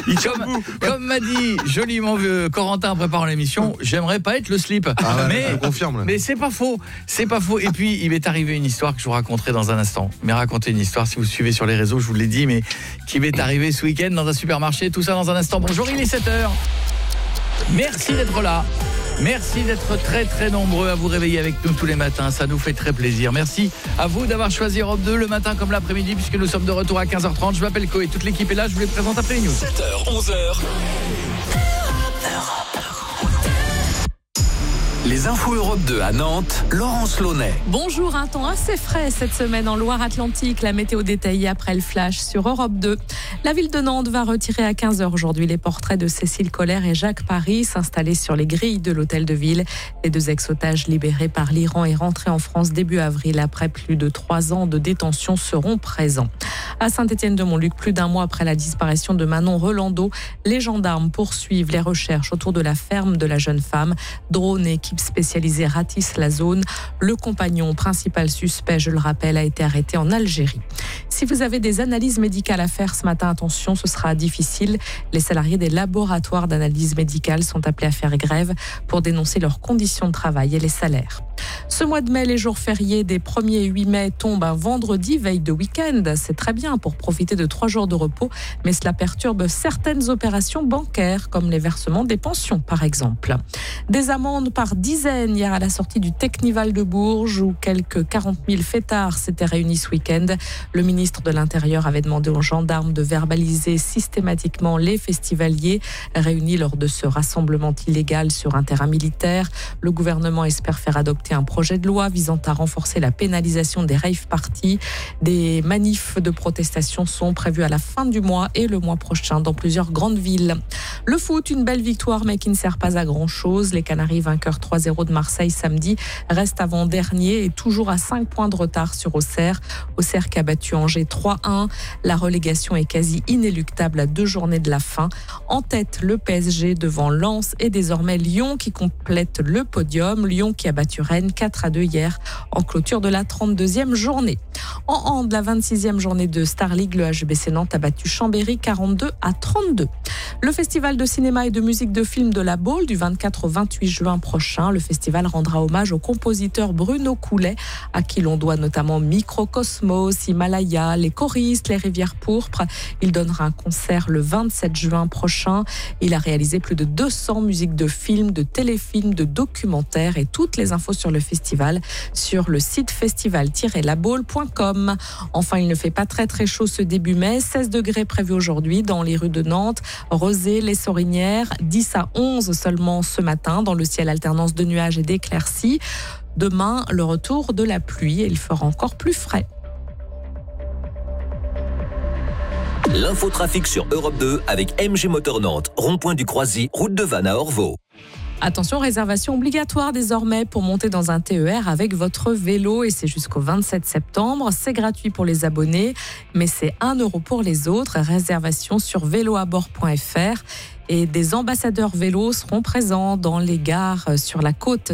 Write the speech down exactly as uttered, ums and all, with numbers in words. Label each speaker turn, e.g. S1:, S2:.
S1: comme, comme m'a dit joliment vieux Corentin en préparant l'émission, j'aimerais pas être le slip.
S2: Ah ouais,
S1: mais,
S2: je confirme. Là.
S1: mais c'est pas faux, c'est pas faux. Et puis il m'est arrivé une histoire que je vous raconterai dans un instant. Mais racontez une histoire si vous suivez sur les réseaux, je vous l'ai dit, mais qui m'est arrivé ce week-end dans un supermarché. Tout ça dans un instant. Bonjour, il est sept heures. Merci d'être là. Merci d'être très très nombreux à vous réveiller avec nous tous les matins, ça nous fait très plaisir. Merci à vous d'avoir choisi Europe deux le matin comme l'après-midi puisque nous sommes de retour à quinze heures trente. Je m'appelle Koé, toute l'équipe est là, je vous les présente après les news.
S3: sept heures, onze heures. Les infos Europe deux à Nantes, Laurence Launay.
S4: Bonjour, un temps assez frais cette semaine en Loire-Atlantique. La météo détaillée après le flash sur Europe deux. La ville de Nantes va retirer à quinze heures aujourd'hui les portraits de Cécile Colère et Jacques Paris installés sur les grilles de l'hôtel de ville. Les deux ex-otages libérés par l'Iran et rentrés en France début avril après plus de trois ans de détention seront présents. À Saint-Étienne-de-Montluc, plus d'un mois après la disparition de Manon Rolando, les gendarmes poursuivent les recherches autour de la ferme de la jeune femme. Drone et équipe spécialisée ratissent la zone. Le compagnon principal suspect, je le rappelle, a été arrêté en Algérie. Si vous avez des analyses médicales à faire ce matin, attention, ce sera difficile. Les salariés des laboratoires d'analyse médicale sont appelés à faire grève pour dénoncer leurs conditions de travail et les salaires. Ce mois de mai, les jours fériés des premier et huit mai tombent un vendredi, veille de week-end. C'est très bien pour profiter de trois jours de repos, mais cela perturbe certaines opérations bancaires, comme les versements des pensions, par exemple. Des amendes par dizaines hier à la sortie du Technival de Bourges, où quelques quarante mille fêtards s'étaient réunis ce week-end. Le ministre de l'Intérieur avait demandé aux gendarmes de verbaliser systématiquement les festivaliers réunis lors de ce rassemblement illégal sur un terrain militaire. Le gouvernement espère faire adopter un projet de loi visant à renforcer la pénalisation des rave parties. Des manifs de protestation sont prévus à la fin du mois et le mois prochain dans plusieurs grandes villes. Le foot, une belle victoire mais qui ne sert pas à grand-chose. Les Canaries, vainqueurs trois zéro de Marseille samedi, restent avant-dernier et toujours à cinq points de retard sur Auxerre. Auxerre qui a battu Angers trois un. La relégation est quasi inéluctable à deux journées de la fin. En tête, le P S G devant Lens et désormais Lyon qui complète le podium. Lyon qui a battu Rennes quatre à deux hier en clôture de la trente-deuxième journée. En hand, la vingt-sixième journée de Star League, le H B C Nantes a battu Chambéry quarante-deux à trente-deux. Le festival de cinéma et de musique de film de la Baule du vingt-quatre au vingt-huit juin prochain. Le festival rendra hommage au compositeur Bruno Coulet, à qui l'on doit notamment Microcosmos, Himalaya, les choristes, les rivières pourpres. Il donnera un concert le vingt-sept juin prochain. Il a réalisé plus de deux cents musiques de films, de téléfilms, de documentaires et toutes les infos sur le festival sur le site festival tiret la baule point com. Enfin, il ne fait pas très très chaud ce début mai. seize degrés prévus aujourd'hui dans les rues de Nantes, Rezé, les Sorinières, dix à onze seulement ce matin dans le ciel, alternance de nuages et d'éclaircies. Demain, le retour de la pluie et il fera encore plus frais.
S3: L'infotrafic sur Europe deux avec M G Moteur Nantes, rond-point du Croisy, route de Vannes à Orvaux.
S4: Attention, réservation obligatoire désormais pour monter dans un T E R avec votre vélo et c'est jusqu'au vingt-sept septembre. C'est gratuit pour les abonnés, mais c'est un euro pour les autres. Réservation sur vélo à bord point f r. Et des ambassadeurs vélos seront présents dans les gares sur la côte